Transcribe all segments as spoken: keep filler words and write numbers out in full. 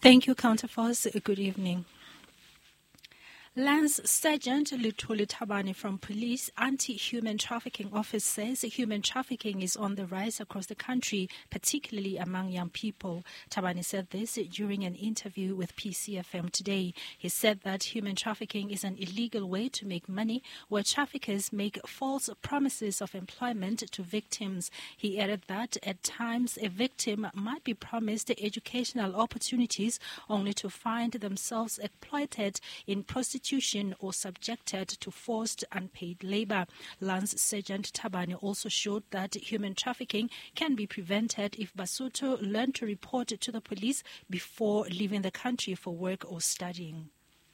Thank you, Counterforce. Good evening. Lance Sergeant Luthuli Thabane from Police Anti-Human Trafficking Office says human trafficking is on the rise across the country, particularly among young people. Thabane said this during an interview with P C F M today. He said that human trafficking is an illegal way to make money where traffickers make false promises of employment to victims. He added that at times a victim might be promised educational opportunities only to find themselves exploited in prostitution or subjected to forced unpaid labor. Lance Sergeant Thabane also showed that human trafficking can be prevented if Basotho learn to report to the police before leaving the country for work or studying.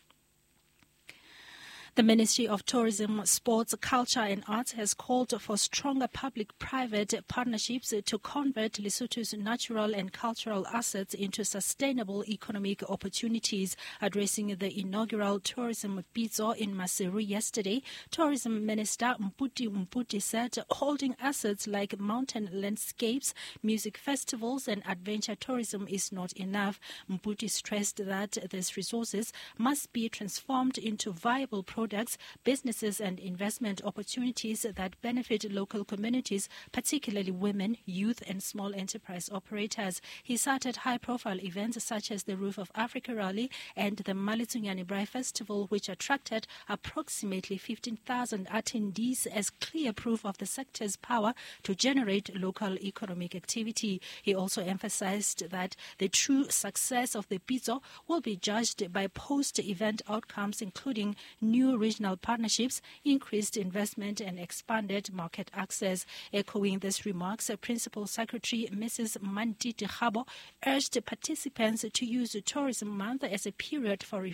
The Ministry of Tourism, Sports, Culture and Arts has called for stronger public-private partnerships to convert Lesotho's natural and cultural assets into sustainable economic opportunities. Addressing the inaugural Tourism Pitso in Maseru yesterday, Tourism Minister Mputi Mputi said holding assets like mountain landscapes, music festivals and adventure tourism is not enough. Mputi stressed that these resources must be transformed into viable projects products, businesses and investment opportunities that benefit local communities, particularly women, youth and small enterprise operators. He cited high-profile events such as the Roof of Africa Rally and the Malitsunyani Braai Festival, which attracted approximately fifteen thousand attendees as clear proof of the sector's power to generate local economic activity. He also emphasized that the true success of the Pitso will be judged by post-event outcomes, including new regional partnerships, increased investment and expanded market access. Echoing these remarks, Principal Secretary Missus Mantiti Khabo urged participants to use Tourism Month as a period for